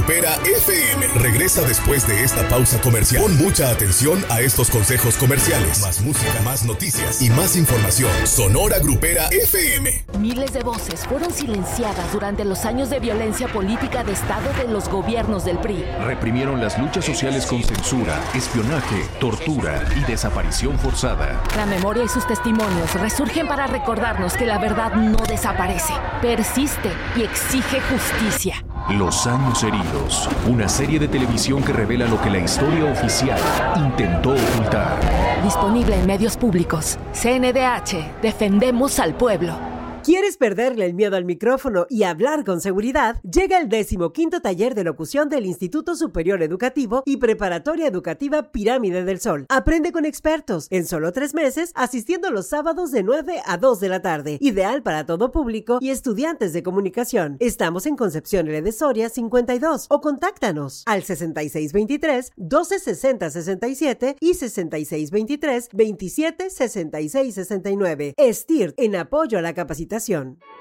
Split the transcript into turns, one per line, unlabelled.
Grupera FM regresa después de esta pausa comercial. Pon mucha atención a estos consejos comerciales. Más música, más noticias y más información. Sonora Grupera FM.
Miles de voces fueron silenciadas durante los años de violencia política de Estado de los gobiernos del PRI.
Reprimieron las luchas sociales con censura, espionaje, tortura y desaparición forzada.
La memoria y sus testimonios resurgen para recordarnos que la verdad no desaparece, persiste y exige justicia.
Los años heridos, una serie de televisión que revela lo que la historia oficial intentó ocultar.
Disponible en medios públicos. CNDH, defendemos al pueblo.
¿Quieres perderle el miedo al micrófono y hablar con seguridad? Llega el 15º taller de locución del Instituto Superior Educativo y Preparatoria Educativa Pirámide del Sol. Aprende con expertos en solo 3 meses, asistiendo los sábados de 9 a 2 de la tarde. Ideal para todo público y estudiantes de comunicación. Estamos en Concepción L. de Soria 52 o contáctanos al 6623-1260-67 y 6623-2766-69. STIRT, en apoyo a la capacitación.